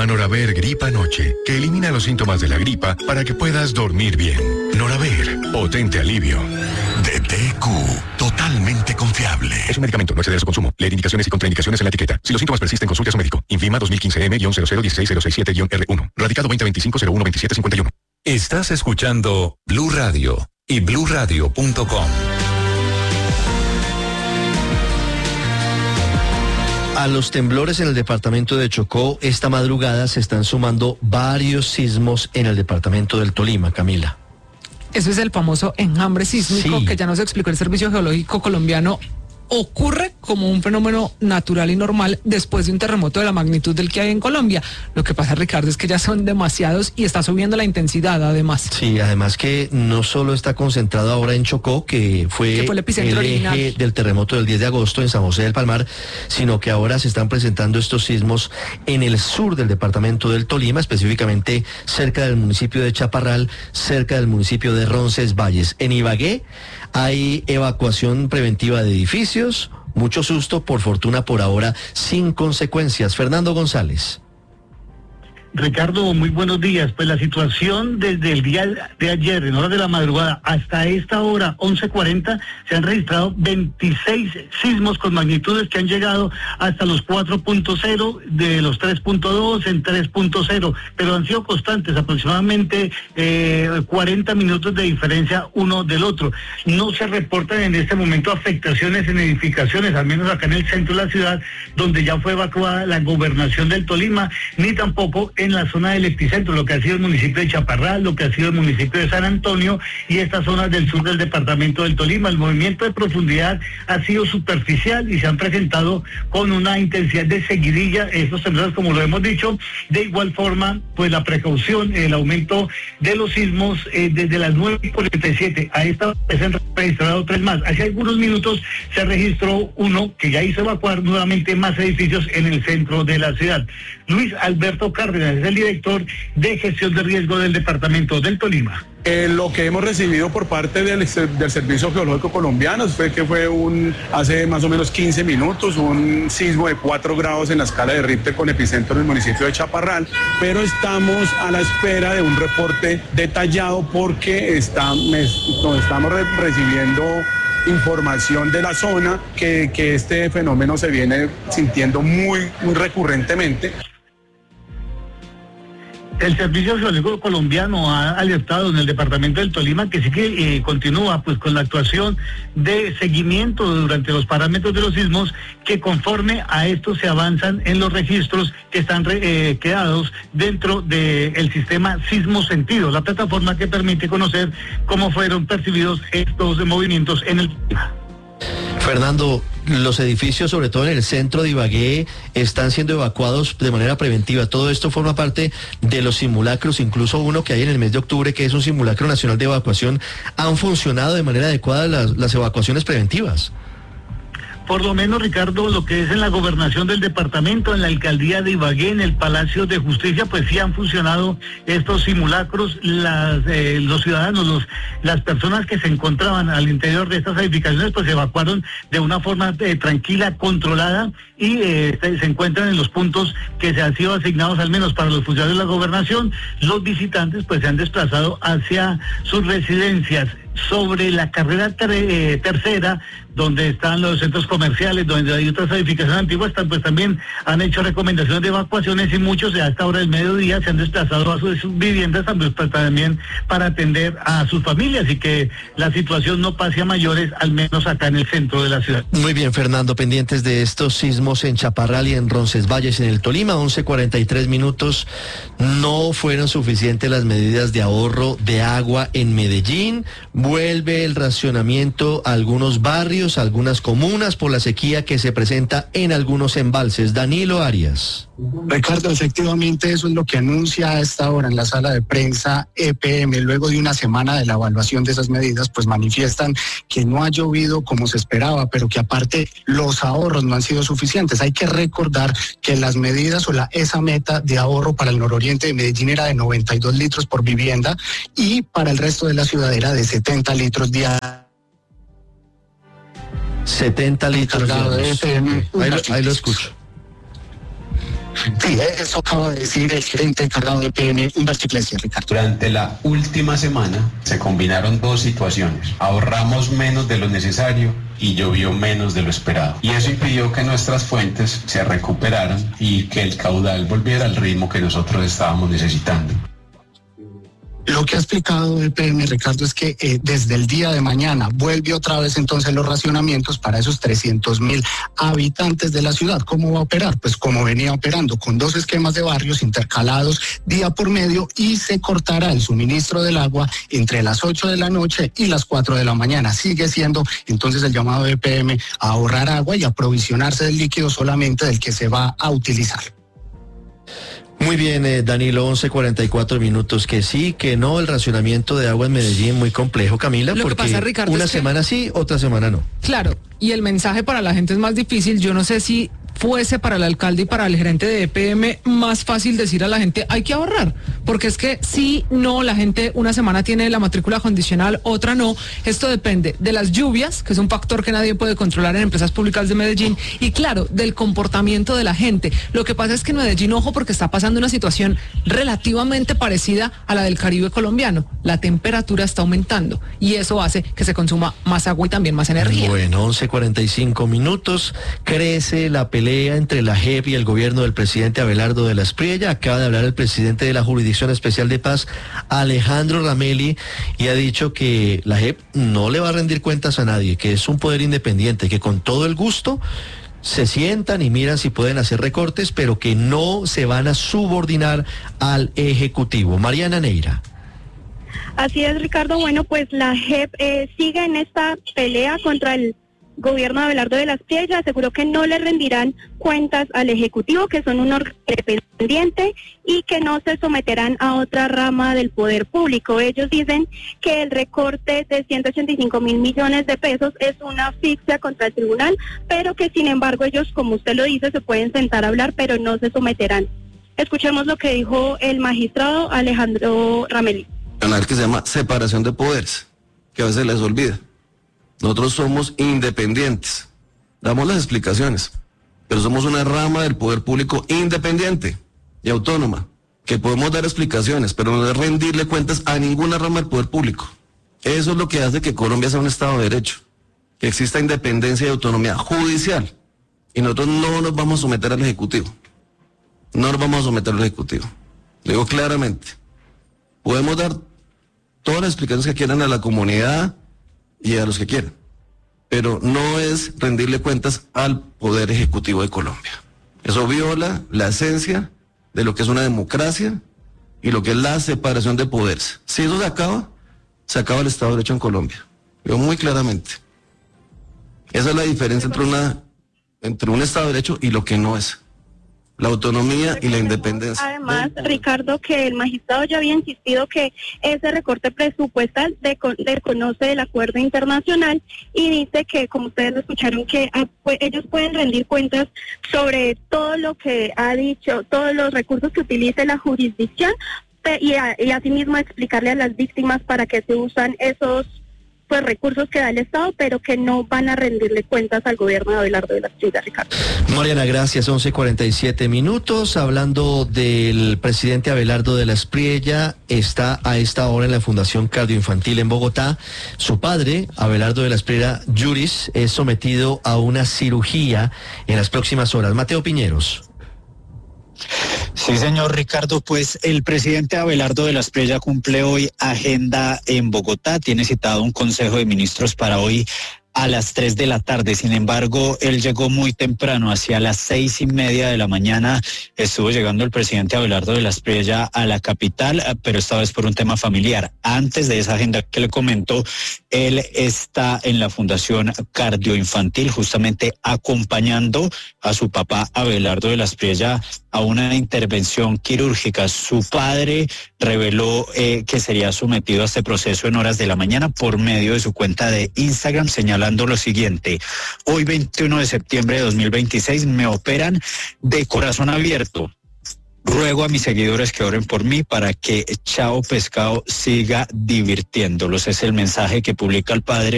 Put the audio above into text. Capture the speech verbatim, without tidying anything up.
Toma Noraver Gripa Noche, que elimina los síntomas de la gripa para que puedas dormir bien. Noraver, potente alivio. D T Q, totalmente confiable. Es un medicamento, no exceder su consumo. Leer indicaciones y contraindicaciones en la etiqueta. Si los síntomas persisten, consulte a su médico. Infima dos mil quince M cero cero uno seis cero seis siete R uno. Radicado veinte veinticinco cero uno veintisiete cincuenta y uno. Estás escuchando Blue Radio y blue radio punto com. A los temblores en el departamento de Chocó, esta madrugada se están sumando varios sismos en el departamento del Tolima, Camila. Eso es el famoso enjambre sísmico sí. que ya nos explicó el Servicio Geológico Colombiano. Ocurre como un fenómeno natural y normal después de un terremoto de la magnitud del que hay en Colombia. Lo que pasa, Ricardo, es que ya son demasiados y está subiendo la intensidad además. Sí, además que no solo está concentrado ahora en Chocó, que fue, fue el, epicentro el eje original del terremoto del diez de agosto en San José del Palmar, sino que ahora se están presentando estos sismos en el sur del departamento del Tolima, específicamente cerca del municipio de Chaparral, cerca del municipio de Roncesvalles. En Ibagué hay evacuación preventiva de edificios, mucho susto, por fortuna por ahora, sin consecuencias. Fernando González. Ricardo, muy buenos días. Pues la situación desde el día de ayer, en horas de la madrugada, hasta esta hora, once cuarenta, se han registrado veintiséis sismos con magnitudes que han llegado hasta los cuatro punto cero, de los tres punto dos en tres punto cero, pero han sido constantes, aproximadamente eh, cuarenta minutos de diferencia uno del otro. No se reportan en este momento afectaciones en edificaciones, al menos acá en el centro de la ciudad, donde ya fue evacuada la gobernación del Tolima, ni tampoco en la zona del epicentro, lo que ha sido el municipio de Chaparral, lo que ha sido el municipio de San Antonio y estas zonas del sur del departamento del Tolima. El movimiento de profundidad ha sido superficial y se han presentado con una intensidad de seguidilla estos temblores, como lo hemos dicho. De igual forma, pues la precaución, el aumento de los sismos eh, desde las nueve cuarenta y siete a esta hora se han registrado tres más. Hace algunos minutos se registró uno que ya hizo evacuar nuevamente más edificios en el centro de la ciudad. Luis Alberto Cárdenas es el director de gestión de riesgo del departamento del Tolima. Eh, lo que hemos recibido por parte del, del Servicio Geológico Colombiano fue que fue un hace más o menos quince minutos un sismo de cuatro grados en la escala de Richter con epicentro en el municipio de Chaparral, pero estamos a la espera de un reporte detallado porque está, me, nos estamos re, recibiendo información de la zona que, que este fenómeno se viene sintiendo muy, muy recurrentemente. El Servicio Geológico Colombiano ha alertado en el departamento del Tolima que sí que eh, continúa pues con la actuación de seguimiento durante los parámetros de los sismos, que conforme a esto se avanzan en los registros que están re, eh, quedados dentro del sistema Sismo Sentido, la plataforma que permite conocer cómo fueron percibidos estos movimientos en el Tolima. Fernando, los edificios, sobre todo en el centro de Ibagué, están siendo evacuados de manera preventiva. Todo esto forma parte de los simulacros, incluso uno que hay en el mes de octubre, que es un simulacro nacional de evacuación. ¿Han funcionado de manera adecuada las, las evacuaciones preventivas? Por lo menos, Ricardo, lo que es en la gobernación del departamento, en la alcaldía de Ibagué, en el Palacio de Justicia, pues sí han funcionado estos simulacros. Las, eh, los ciudadanos, los, las personas que se encontraban al interior de estas edificaciones, pues se evacuaron de una forma eh, tranquila, controlada, y eh, se, se encuentran en los puntos que se han sido asignados, al menos para los funcionarios de la gobernación. Los visitantes pues se han desplazado hacia sus residencias. Sobre la carrera ter eh, tercera, donde están los centros comerciales, donde hay otras edificaciones antiguas, pues también han hecho recomendaciones de evacuaciones, y muchos a esta hora del mediodía se han desplazado a sus, sus viviendas también, pues, también para atender a sus familias, y que la situación no pase a mayores, al menos acá en el centro de la ciudad. Muy bien, Fernando, pendientes de estos sismos en Chaparral y en Roncesvalles, en el Tolima. Once cuarenta y tres minutos. No fueron suficientes las medidas de ahorro de agua en Medellín. Vuelve el racionamiento a algunos barrios, a algunas comunas, por la sequía que se presenta en algunos embalses. Danilo Arias. Ricardo, efectivamente eso es lo que anuncia a esta hora en la sala de prensa E P M. Luego de una semana de la evaluación de esas medidas, pues manifiestan que no ha llovido como se esperaba, pero que aparte los ahorros no han sido suficientes. Hay que recordar que las medidas o la esa meta de ahorro para el nororiente de Medellín era de noventa y dos litros por vivienda, y para el resto de la ciudad era de setenta litros diarios. setenta litros diarios. Ahí lo, ahí lo escucho. Sí, eso acaba de decir el gerente encargado de E P M, Humberto Iglesias, Ricardo. Durante la última semana se combinaron dos situaciones. Ahorramos menos de lo necesario y llovió menos de lo esperado. Y eso impidió que nuestras fuentes se recuperaran y que el caudal volviera al ritmo que nosotros estábamos necesitando. Lo que ha explicado E P M, Ricardo, es que eh, desde el día de mañana vuelve otra vez entonces los racionamientos para esos trescientos mil habitantes de la ciudad. ¿Cómo va a operar? Pues como venía operando, con dos esquemas de barrios intercalados día por medio, y se cortará el suministro del agua entre las ocho de la noche y las cuatro de la mañana. Sigue siendo entonces el llamado de E P M a ahorrar agua y aprovisionarse del líquido solamente del que se va a utilizar. Muy bien, eh, Danilo, once cuarenta y cuatro minutos. Que sí, que no, el racionamiento de agua en Medellín muy complejo, Camila, Lo porque que pasa, Ricardo, una es que- semana sí, otra semana no. Claro, y el mensaje para la gente es más difícil. Yo no sé si fuese para el alcalde y para el gerente de E P M más fácil decir a la gente hay que ahorrar, porque es que si no, la gente una semana tiene la matrícula condicional, otra no. Esto depende de las lluvias, que es un factor que nadie puede controlar en empresas públicas de Medellín, y claro, del comportamiento de la gente. Lo que pasa es que en Medellín, ojo, porque está pasando una situación relativamente parecida a la del Caribe colombiano. La temperatura está aumentando y eso hace que se consuma más agua y también más energía. Bueno, once cuarenta y cinco minutos. Crece la pelea entre la J E P y el gobierno del presidente Abelardo de la Espriella. Acaba de hablar el presidente de la Jurisdicción Especial de Paz, Alejandro Ramelli, y ha dicho que la J E P no le va a rendir cuentas a nadie, que es un poder independiente, que con todo el gusto se sientan y miran si pueden hacer recortes, pero que no se van a subordinar al Ejecutivo. Mariana Neira. Así es, Ricardo. Bueno, pues la J E P eh, sigue en esta pelea contra el gobierno de Abelardo de la Espriella. Aseguró que no le rendirán cuentas al Ejecutivo, que son un órgano independiente y que no se someterán a otra rama del poder público. Ellos dicen que el recorte de ciento ochenta y cinco mil millones de pesos es una asfixia contra el tribunal, pero que sin embargo ellos, como usted lo dice, se pueden sentar a hablar, pero no se someterán. Escuchemos lo que dijo el magistrado Alejandro Ramelli. Canal que se llama separación de poderes, que a veces les olvida. Nosotros somos independientes, damos las explicaciones, pero somos una rama del poder público independiente y autónoma, que podemos dar explicaciones, pero no es rendirle cuentas a ninguna rama del poder público. Eso es lo que hace que Colombia sea un Estado de Derecho, que exista independencia y autonomía judicial, y nosotros no nos vamos a someter al Ejecutivo, no nos vamos a someter al Ejecutivo, lo digo claramente. Podemos dar todas las explicaciones que quieran a la comunidad y a los que quieran, pero no es rendirle cuentas al Poder Ejecutivo de Colombia. Eso viola la esencia de lo que es una democracia y lo que es la separación de poderes. Si eso se acaba, se acaba el Estado de Derecho en Colombia. Digo muy claramente. Esa es la diferencia entre una entre un Estado de Derecho y lo que no es. La autonomía y la independencia. Además, Ricardo, que el magistrado ya había insistido que ese recorte presupuestal desconoce el acuerdo internacional y dice que, como ustedes lo escucharon, que ah, pues, ellos pueden rendir cuentas sobre todo lo que ha dicho, todos los recursos que utilice la jurisdicción y, a, y asimismo explicarle a las víctimas para qué se usan esos pues recursos que da el Estado, pero que no van a rendirle cuentas al gobierno de Abelardo de la Espriella, Ricardo. Mariana, gracias. once cuarenta y siete minutos. Hablando del presidente Abelardo de la Espriella, está a esta hora en la Fundación Cardioinfantil en Bogotá. Su padre, Abelardo de la Espriella Juris, es sometido a una cirugía en las próximas horas. Mateo Piñeros. Sí, señor Ricardo, pues el presidente Abelardo de la Espriella cumple hoy agenda en Bogotá, tiene citado un consejo de ministros para hoy a las tres de la tarde. Sin embargo, él llegó muy temprano, hacia las seis y media de la mañana estuvo llegando el presidente Abelardo de la Espriella a la capital, pero esta vez por un tema familiar. Antes de esa agenda que le comento, él está en la Fundación Cardioinfantil, justamente acompañando a su papá Abelardo de la Espriella a una intervención quirúrgica. Su padre reveló eh, que sería sometido a este proceso en horas de la mañana por medio de su cuenta de Instagram, señalando lo siguiente: hoy veintiuno de septiembre de dos mil veintiséis me operan de corazón abierto. Ruego a mis seguidores que oren por mí para que Chao Pescado siga divirtiéndolos. Es el mensaje que publica el padre